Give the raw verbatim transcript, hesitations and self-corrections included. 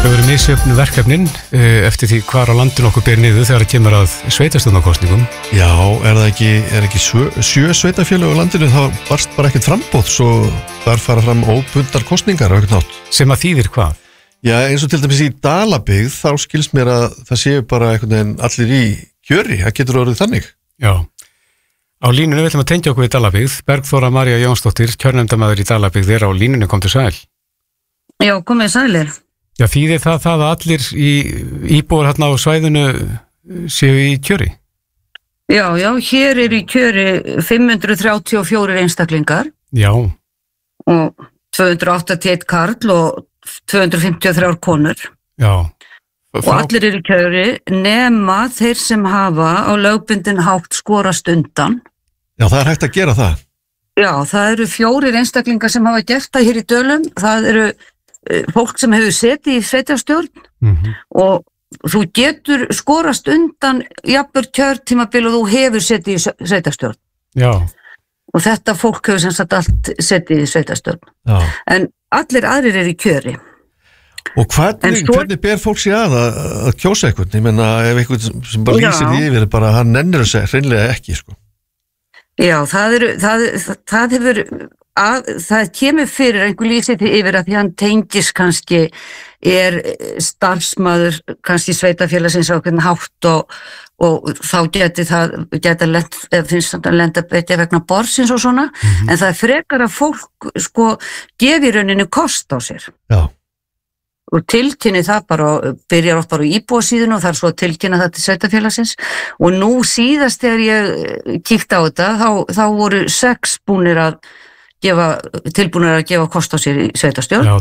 Það verður misjöfn verkefnin eftir því hvar á landinu okkur ber niður þegar það kemur að sveitarstjórnarkosningum. Já, er það ekki, er ekki sjö, sjö sveitafélög á landinu, þá barst bara ekkert framboð, svo þar fara fram óbundar kosningar á ekkert nátt. Sem að þýðir hvað? Já, eins og til dæmis í Dalabyggð, þá skilst mér að það séu bara einhvern veginn allir í kjöri, það getur orðið þannig. Já. Á línunni viljum að tengja okkur við Dalabyggð. Bergþóra María Jónsdóttir, kjörnefndamaður í Dalabyggð, er á línunni, kom til sæl. Já, komið sælir. Já, þýðir það það að allir í íbúar hérna á svæðinu séu í kjöri? Já, já, hér er í kjöri fimm hundruð þrjátíu og fjórir einstaklingar. Já. Og tvö hundruð áttatíu og eitt karl og tvö hundruð fimmtíu og þrjár konur. Já. Og allir eru í kjöri nema þeir sem hafa á lögbundin hátt skorast undan. Já, það er hægt að gera það. Já, það eru fjórir einstaklingar sem hafa gert það hér í Dölum. Það eru fólk sem hefur setið í sveitarstjórn mm-hmm. og þú getur skorast undan jafnvel kjörtímabil og þú hefur setið í sveitarstjórn. Já. Og þetta fólk hefur sem sagt allt setið í sveitarstjórn. Já. En allir aðrir eru í kjöri. Og hvernig, svo... hvernig ber fólk sér að að, að kjósa eitthvað? Ég menna, ef eitthvað sem bara lýsir því yfir, bara hann nennir þess að hreinlega ekki, sko. Já, það eru, það, það, það hefur, að, það kemur fyrir einhver lýsir því yfir að því hann tengis kannski, er starfsmaður kannski sveitafélagsins á hvernig hátt og, og þá geti það, geti lent, finnst það að lenda betja vegna borsins og svona, mm-hmm. en það er frekar að fólk, sko, gefi rauninu kost á sér. Já. Og tilkynni það bara, byrjar oft bara á íbúasíðinu og það er svo að tilkynna það til sveitafélagsins og nú síðast þegar ég kíkti á þetta þá, þá voru sex búnir að gefa, tilbúnir að gefa kost á sér í sveitarstjórn. Já,